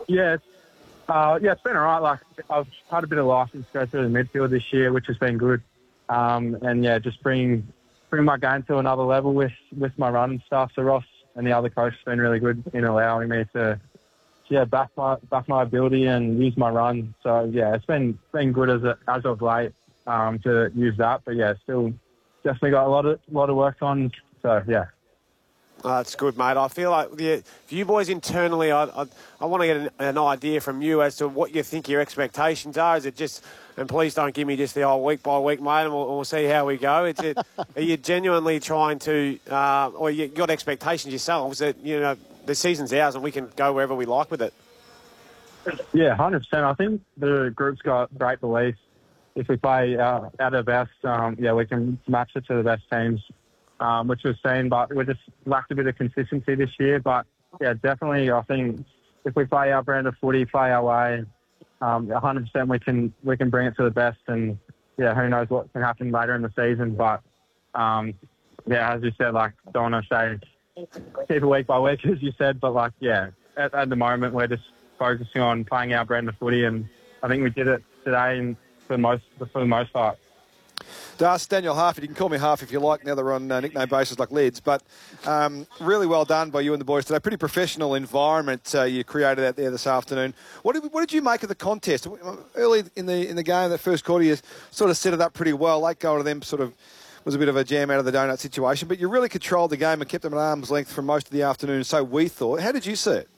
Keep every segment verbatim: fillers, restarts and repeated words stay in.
Yeah, it's, uh, yeah, it's been all right. Like, I've had a bit of license to go through the midfield this year, which has been good. Um, and, yeah, just bring bring my game to another level with, with my run and stuff. So Ross and the other coach have been really good in allowing me to, yeah, back my back my ability and use my run. So, yeah, it's been been good as a, as of late um, to use that. But, yeah, still definitely got a lot of lot of work on. So, yeah. Oh, that's good, mate. I feel like the, for you boys internally, I I, I want to get an, an idea from you as to what you think your expectations are. Is it just, and please don't give me just the old week by week, mate, and we'll, we'll see how we go. Is it, are you genuinely trying to, uh, or you got expectations yourselves that, you know, the season's ours and we can go wherever we like with it? Yeah, one hundred percent. I think the group's got great belief. If we play uh, at our best, um, yeah, we can match it to the best teams. Um, which we've seen, but we just lacked a bit of consistency this year. But, yeah, definitely, I think if we play our brand of footy, play our way, um, one hundred percent we can we can bring it to the best. And, yeah, who knows what can happen later in the season. But, um, yeah, as you said, like, don't want to say keep it week by week, as you said. But, like, yeah, at, at the moment we're just focusing on playing our brand of footy. And I think we did it today and for the most, for the most part. Das, Daniel Harford, you can call me Harf if you like, now they're on uh, nickname basis like Lids, but um, really well done by you and the boys today. Pretty professional environment uh, you created out there this afternoon. What did, what did you make of the contest? Early in the in the game, that first quarter, you sort of set it up pretty well. Late goal to them sort of was a bit of a jam out of the donut situation, but you really controlled the game and kept them at arm's length for most of the afternoon, so we thought. How did you see it?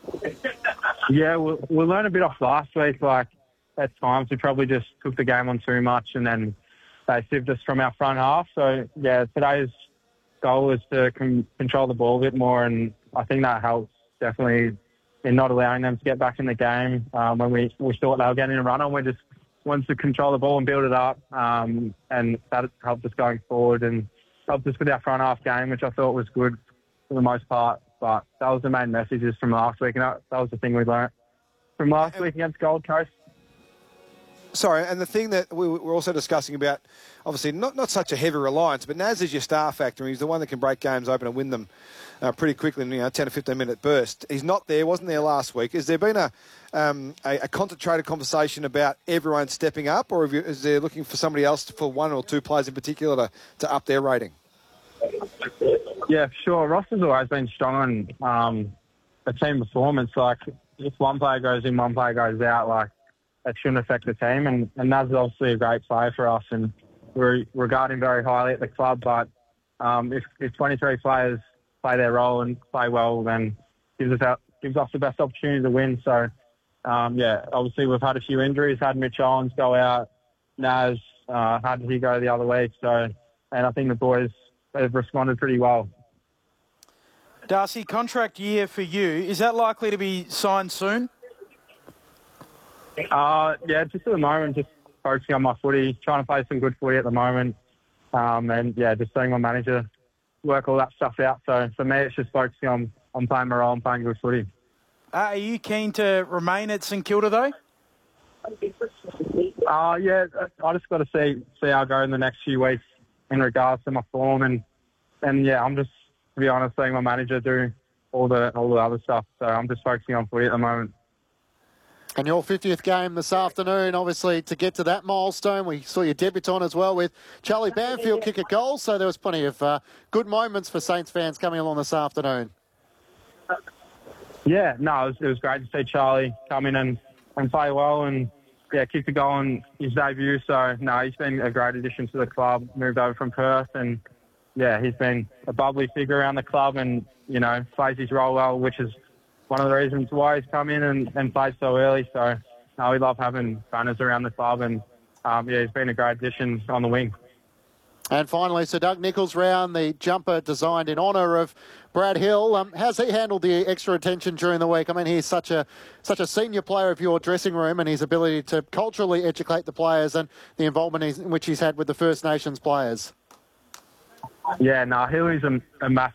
Yeah, we we learned a bit off last week. Like, at times we probably just took the game on too much and then they sieved us from our front half. So, yeah, today's goal was to con- control the ball a bit more, and I think that helps definitely in not allowing them to get back in the game. Um, when we, we thought they were getting a run on, we just wanted to control the ball and build it up, um, and that helped us going forward and helped us with our front half game, which I thought was good for the most part. But that was the main messages from last week, and that, that was the thing we learnt from last week against Gold Coast. Sorry, and the thing that we were also discussing about, obviously not, not such a heavy reliance, but Naz is your star factor. He's the one that can break games open and win them uh, pretty quickly in, you know, ten or fifteen minute burst. He's not there, wasn't there last week. Has there been a um, a, a concentrated conversation about everyone stepping up, or have you, is there looking for somebody else, for one or two players in particular, to, to up their rating? Yeah, sure. Ross has always been strong on um, a team performance. Like, if one player goes in, one player goes out, like, that shouldn't affect the team. And, and Naz is obviously a great player for us, and we regard him very highly at the club. But um, if, if twenty-three players play their role and play well, then gives us out, gives us the best opportunity to win. So, um, yeah, obviously we've had a few injuries, had Mitch Owens go out, Naz uh, had he go the other week. So, and I think the boys have responded pretty well. Darcy, contract year for you, is that likely to be signed soon? Uh, yeah, just at the moment, just focusing on my footy, trying to play some good footy at the moment. Um, and, yeah, just seeing my manager work all that stuff out. So, for me, it's just focusing on, on playing my role and playing good footy. Uh, are you keen to remain at St Kilda, though? Uh, yeah, I just got to see see how I go in the next few weeks in regards to my form. And, and yeah, I'm just, to be honest, seeing my manager do all the all the other stuff. So, I'm just focusing on footy at the moment. And your fiftieth game this afternoon, obviously, to get to that milestone. We saw your debutant as well with Charlie Banfield kick a goal, so there was plenty of uh, good moments for Saints fans coming along this afternoon. Yeah, no, it was, it was great to see Charlie come in and, and play well and, yeah, kick the goal in his debut. So, no, he's been a great addition to the club, moved over from Perth, and, yeah, he's been a bubbly figure around the club and, you know, plays his role well, which is one of the reasons why he's come in and, and played so early. So, no, we love having runners around the club, and, um, yeah, he's been a great addition on the wing. And finally, Sir Doug Nichols round the jumper designed in honour of Brad Hill. Um, how's he handled the extra attention during the week? I mean, he's such a such a senior player of your dressing room, and his ability to culturally educate the players and the involvement in which he's had with the First Nations players. Yeah, no, Hilly's a, a massive